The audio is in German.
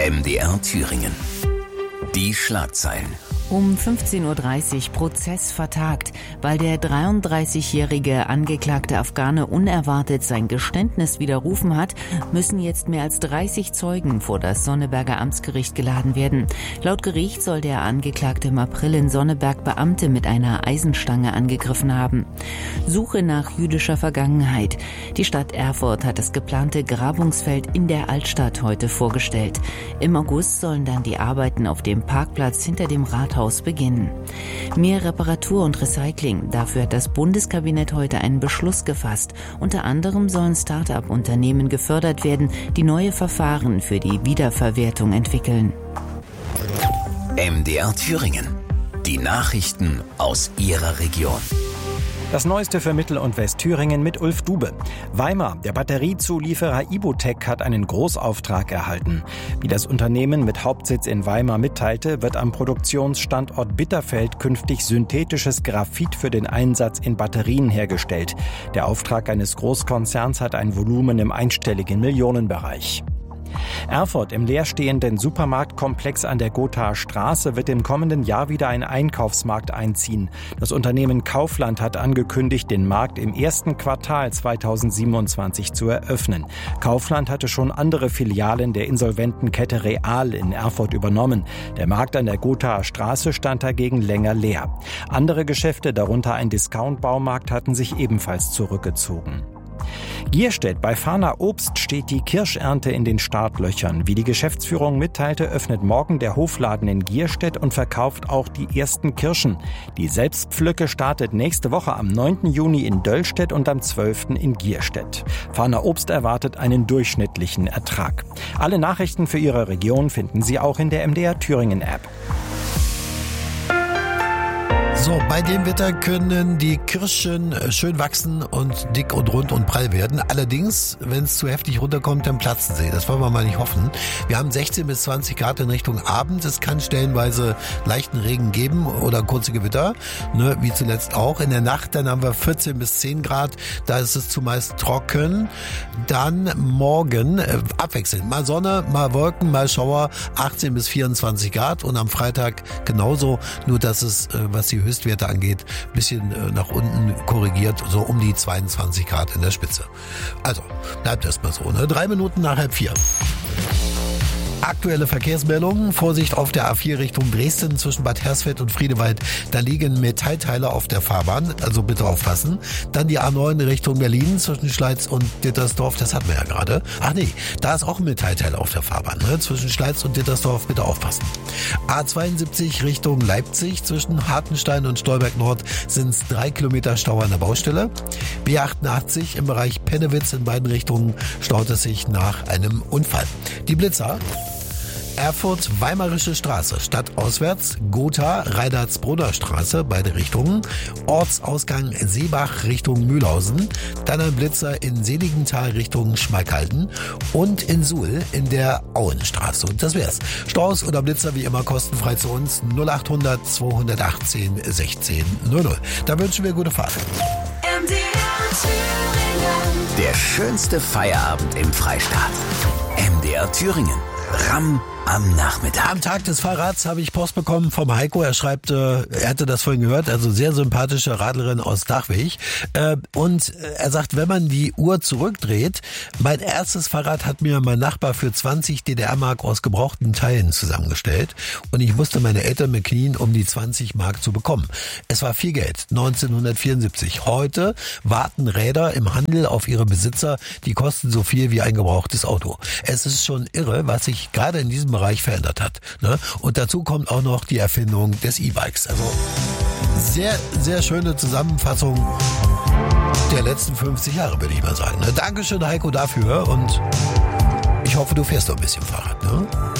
MDR Thüringen. Die Schlagzeilen. Um 15.30 Uhr Prozess vertagt. Weil der 33-jährige angeklagte Afghane unerwartet sein Geständnis widerrufen hat, müssen jetzt mehr als 30 Zeugen vor das Sonneberger Amtsgericht geladen werden. Laut Gericht soll der Angeklagte im April in Sonneberg Beamte mit einer Eisenstange angegriffen haben. Suche nach jüdischer Vergangenheit. Die Stadt Erfurt hat das geplante Grabungsfeld in der Altstadt heute vorgestellt. Im August sollen dann die Arbeiten auf dem Parkplatz hinter dem Rathaus beginnen. Mehr Reparatur und Recycling. Dafür hat das Bundeskabinett heute einen Beschluss gefasst. Unter anderem sollen Start-up-Unternehmen gefördert werden, die neue Verfahren für die Wiederverwertung entwickeln. MDR Thüringen. Die Nachrichten aus Ihrer Region. Das Neueste für Mittel- und Westthüringen mit Ulf Dube. Weimar, der Batteriezulieferer Ibotec, hat einen Großauftrag erhalten. Wie das Unternehmen mit Hauptsitz in Weimar mitteilte, wird am Produktionsstandort Bitterfeld künftig synthetisches Graphit für den Einsatz in Batterien hergestellt. Der Auftrag eines Großkonzerns hat ein Volumen im einstelligen Millionenbereich. Erfurt, im leerstehenden Supermarktkomplex an der Gothaer Straße, wird im kommenden Jahr wieder ein Einkaufsmarkt einziehen. Das Unternehmen Kaufland hat angekündigt, den Markt im ersten Quartal 2027 zu eröffnen. Kaufland hatte schon andere Filialen der insolventen Kette Real in Erfurt übernommen. Der Markt an der Gothaer Straße stand dagegen länger leer. Andere Geschäfte, darunter ein Discount-Baumarkt, hatten sich ebenfalls zurückgezogen. Gierstedt, bei Fahner Obst steht die Kirschernte in den Startlöchern. Wie die Geschäftsführung mitteilte, öffnet morgen der Hofladen in Gierstedt und verkauft auch die ersten Kirschen. Die Selbstpflücke startet nächste Woche am 9. Juni in Döllstedt und am 12. in Gierstedt. Fahner Obst erwartet einen durchschnittlichen Ertrag. Alle Nachrichten für Ihre Region finden Sie auch in der MDR Thüringen App. So, bei dem Wetter können die Kirschen schön wachsen und dick und rund und prall werden. Allerdings, wenn es zu heftig runterkommt, dann platzen sie. Das wollen wir mal nicht hoffen. Wir haben 16 bis 20 Grad in Richtung Abend. Es kann stellenweise leichten Regen geben oder kurze Gewitter, ne, wie zuletzt auch. In der Nacht dann haben wir 14 bis 10 Grad. Da ist es zumeist trocken. Dann morgen abwechselnd. Mal Sonne, mal Wolken, mal Schauer. 18 bis 24 Grad. Und am Freitag genauso. Nur, dass es, was die Höchstwerte angeht, ein bisschen nach unten korrigiert, so um die 22 Grad in der Spitze. Also, bleibt erstmal so, ne? 3 Minuten nach 3:30. Aktuelle Verkehrsmeldungen. Vorsicht auf der A4 Richtung Dresden zwischen Bad Hersfeld und Friedewald. Da liegen Metallteile auf der Fahrbahn, also bitte aufpassen. Dann die A9 Richtung Berlin zwischen Schleiz und Dittersdorf, das hatten wir ja gerade. Ach nee, da ist auch ein Metallteil auf der Fahrbahn, ne? Zwischen Schleiz und Dittersdorf, bitte aufpassen. A72 Richtung Leipzig zwischen Hartenstein und Stolberg Nord sind es 3 Kilometer Stau an der Baustelle. B88 im Bereich Pennewitz in beiden Richtungen staut es sich nach einem Unfall. Die Blitzer. Erfurt, Weimarische Straße, stadtauswärts, Gotha, Reidartsbrunner Straße, beide Richtungen, Ortsausgang Seebach Richtung Mühlhausen, dann ein Blitzer in Seligenthal Richtung Schmalkalden und in Suhl in der Auenstraße. Und das wär's. Staus oder Blitzer wie immer kostenfrei zu uns 0800 218 16 00. Da wünschen wir gute Fahrt. Der schönste Feierabend im Freistaat. MDR Thüringen. Ramm am Nachmittag. Am Tag des Fahrrads habe ich Post bekommen vom Heiko. Er schreibt, er hatte das vorhin gehört, also sehr sympathische Radlerin aus Dachwig. Und er sagt, wenn man die Uhr zurückdreht, mein erstes Fahrrad hat mir mein Nachbar für 20 DDR-Mark aus gebrauchten Teilen zusammengestellt. Und ich musste meine Eltern mit Knien, um die 20 Mark zu bekommen. Es war viel Geld, 1974. Heute warten Räder im Handel auf ihre Besitzer, die kosten so viel wie ein gebrauchtes Auto. Es ist schon irre, was sich gerade in diesem Bereich verändert hat. Ne? Und dazu kommt auch noch die Erfindung des E-Bikes. Also sehr, sehr schöne Zusammenfassung der letzten 50 Jahre, würde ich mal sagen. Ne? Dankeschön, Heiko, dafür und ich hoffe, du fährst noch ein bisschen Fahrrad. Ne?